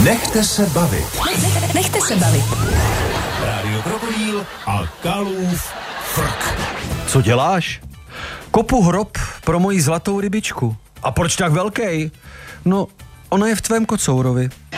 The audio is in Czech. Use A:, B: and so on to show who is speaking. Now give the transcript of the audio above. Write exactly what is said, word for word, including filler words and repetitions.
A: Nechte se bavit.
B: Nech, nechte se bavit.
A: Rádio Krokodýl a Kalův frk.
C: Co děláš? Kopu hrob pro moji zlatou rybičku. A proč tak velký? No, ona je v tvém kocourovi.